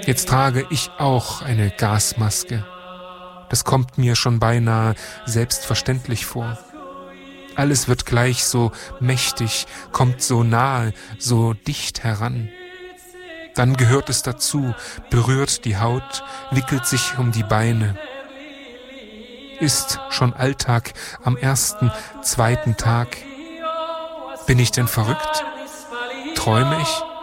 Jetzt trage ich auch eine Gasmaske. Das kommt mir schon beinahe selbstverständlich vor. Alles wird gleich so mächtig, kommt so nahe, so dicht heran. Dann gehört es dazu, berührt die Haut, wickelt sich um die Beine. Ist schon Alltag am ersten, zweiten Tag. Bin ich denn verrückt? Träume ich?